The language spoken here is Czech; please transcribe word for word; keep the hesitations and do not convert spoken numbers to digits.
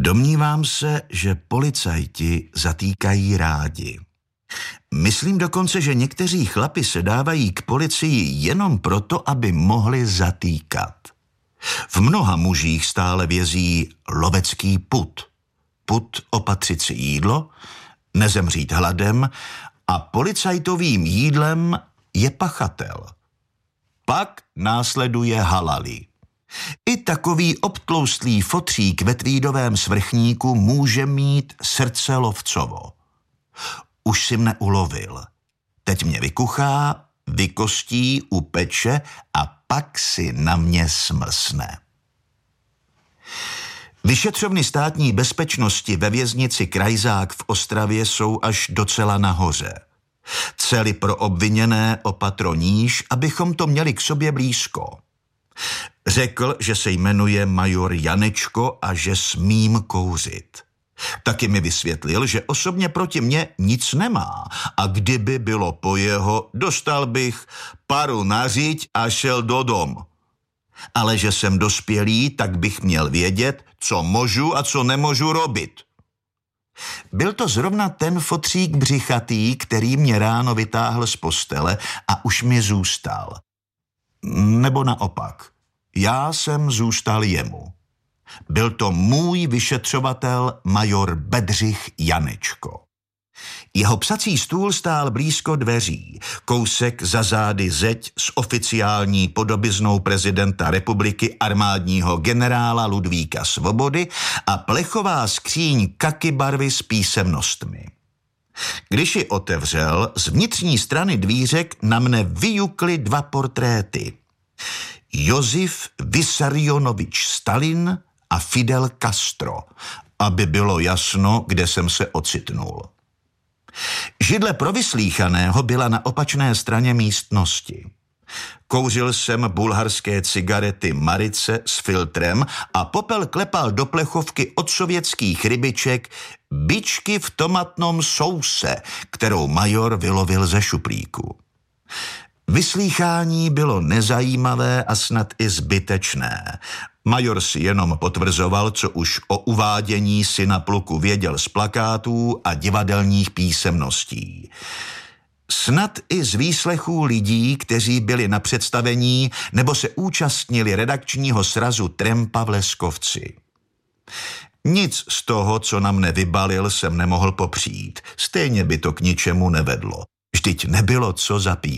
Domnívám se, že policajti zatýkají rádi. Myslím dokonce, že někteří chlapi se dávají k policii jenom proto, aby mohli zatýkat. V mnoha mužích stále vězí lovecký pud. Pud opatřit si jídlo, nezemřít hladem a policajtovým jídlem je pachatel. Pak následuje halali. I takový obtloustlý fotřík ve tweedovém svrchníku může mít srdce lovcovo. Už si mne ulovil. Teď mě vykuchá, vykostí, upeče a pak si na mě smrsne. Vyšetřovny státní bezpečnosti ve věznici Krajzák v Ostravě jsou až docela nahoře. Cely pro obviněné o patro níž, abychom to měli k sobě blízko. Řekl, že se jmenuje major Janečko a že smím kouřit. Taky mi vysvětlil, že osobně proti mně nic nemá a kdyby bylo po jeho, dostal bych paru na řiď a šel do dom. Ale že jsem dospělý, tak bych měl vědět, co můžu a co nemůžu robit. Byl to zrovna ten fotřík břichatý, který mě ráno vytáhl z postele a už mi zůstal. Nebo naopak, já jsem zůstal jemu. Byl to můj vyšetřovatel major Bedřich Janečko. Jeho psací stůl stál blízko dveří, kousek za zády zeď s oficiální podobiznou prezidenta republiky armádního generála Ludvíka Svobody a plechová skříň kaky barvy s písemnostmi. Když ji otevřel, z vnitřní strany dvířek na mne vyjukly dva portréty. Josif Vissarionovič Stalin a Fidel Castro, aby bylo jasno, kde jsem se ocitnul. Židle pro vyslýchaného byla na opačné straně místnosti. Kouřil jsem bulharské cigarety Marice s filtrem a popel klepal do plechovky od sovětských rybiček bičky v tomatnom souse, kterou major vylovil ze šuplíku. Vyslýchání bylo nezajímavé a snad i zbytečné. Major si jenom potvrzoval, co už o uvádění syna pluku věděl z plakátů a divadelních písemností. Snad i z výslechů lidí, kteří byli na představení nebo se účastnili redakčního srazu Trempa v Leskovci. Nic z toho, co na mne vybalil, jsem nemohl popřít. Stejně by to k ničemu nevedlo. Vždyť nebylo co zapít.